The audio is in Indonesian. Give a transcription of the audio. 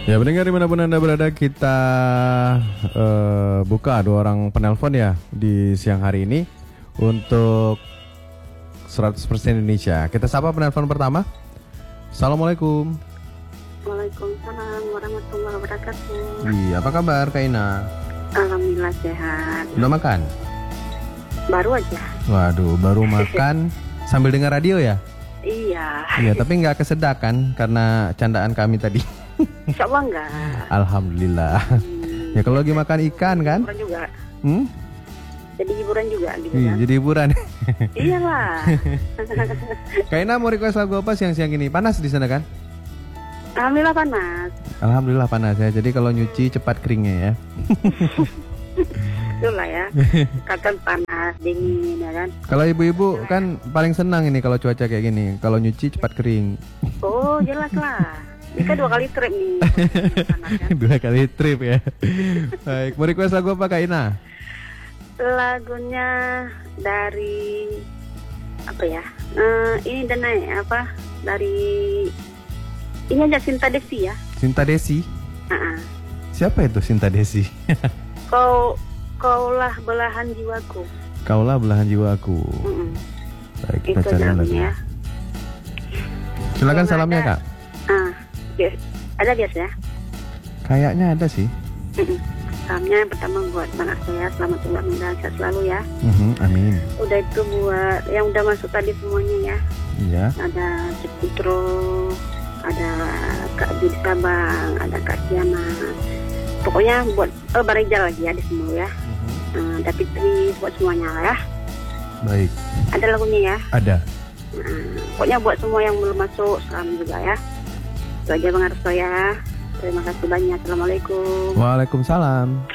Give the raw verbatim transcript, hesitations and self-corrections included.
Ya, pendengar dimanapun Anda berada, kita uh, buka dua orang penelpon ya di siang hari ini untuk seratus persen Indonesia. Kita sapa penelpon pertama. Assalamualaikum. Waalaikumsalam warahmatullahi wabarakatuh. Iya, apa kabar Kak Ina? Alhamdulillah sehat. Udah makan? Baru aja. Waduh, baru makan sambil dengar radio ya? Iya. Iya, tapi nggak kesedak kan karena candaan kami tadi. Insya Allah enggak. Alhamdulillah. Hmm. Ya kalau lagi makan ikan kan? Hiburan juga. Hmm? Jadi hiburan juga gitu Iya, kan? jadi hiburan. Iyalah. Kak Ina mau request lagu apa siang-siang ini? Panas di sana kan? Alhamdulillah panas. Alhamdulillah panas ya. Jadi kalau nyuci cepat keringnya ya. Itulah ya. Kadang panas, dingin ya kan. Kalau ibu-ibu kan paling senang ini kalau cuaca kayak gini. Kalau nyuci cepat kering. Oh, jelas lah. Ini kan dua kali trip nih. Panas, kan? Dua kali trip ya. Baik, mau request lagu apa Kak Ina? Lagunya dari apa ya? Uh, ini dan naik apa? Dari ini aja Sinta Desi ya. Sinta Desi? Uh-uh. Siapa itu Sinta Desi? Kau kaulah belahan jiwaku. Kaulah belahan jiwaku. Mm-mm. Baik, kita Itu cari lagu. ya. Silakan Kalau salamnya ada, Kak. Ah, bias, ada biasa ya. Kayaknya ada sih. Mm-mm. Salamnya yang pertama buat anak saya, selamat ulang tahun, sehat selalu ya. Mm-hmm, amin. Udah itu buat yang udah masuk tadi semuanya ya. Iya. Ada Ciputro, ada Kak Judi Sabang, ada Kak Kiana. Pokoknya buat oh, Bareja lagi ya di semua ya. Mm-hmm. Uh, ada Fitri buat semuanya ya. Baik. Ada lagunya ya. Ada. Nah, pokoknya buat semua yang belum masuk, salam juga ya. Itu aja Bang Arso ya. Terima kasih banyak. Assalamualaikum. Waalaikumsalam.